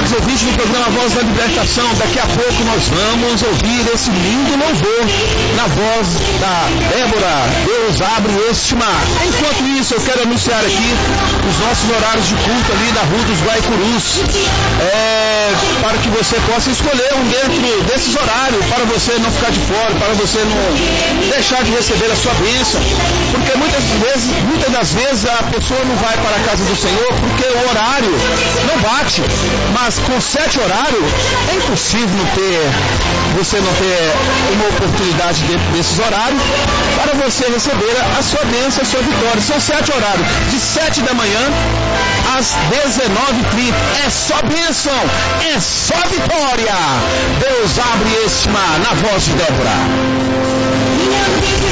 queridos ouvintes do programa Voz da Libertação. Daqui a pouco nós vamos ouvir esse lindo louvor na voz da Débora. Deus abre este mar. Enquanto isso, eu quero anunciar aqui os nossos horários de culto ali da Rua dos Guaicurus, para que você possa escolher um dentro desses horários, para você não ficar de fora, para você não deixar de receber a sua bênção, porque muitas das vezes a pessoa não vai para a casa do Senhor porque o horário não bate, mas com 7 horários é impossível você não ter uma oportunidade dentro desses horários para você receber a sua bênção, a sua vitória. São 7 horários, de 7 da manhã às 19h30. É só bênção, é só vitória. Deus abre este mar na voz de Débora.